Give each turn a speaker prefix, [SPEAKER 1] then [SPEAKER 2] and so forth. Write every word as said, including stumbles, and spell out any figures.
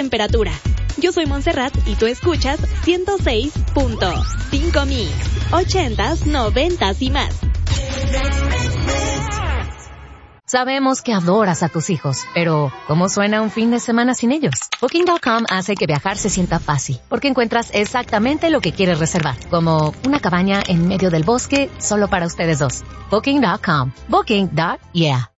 [SPEAKER 1] temperatura. Yo soy Montserrat y tú escuchas ciento seis punto cinco Mix, ochentas, noventas y más.
[SPEAKER 2] Sabemos que adoras a tus hijos, pero ¿cómo suena un fin de semana sin ellos? Booking punto com hace que viajar se sienta fácil, porque encuentras exactamente lo que quieres reservar, como una cabaña en medio del bosque solo para ustedes dos. Booking punto com. Booking. Yeah.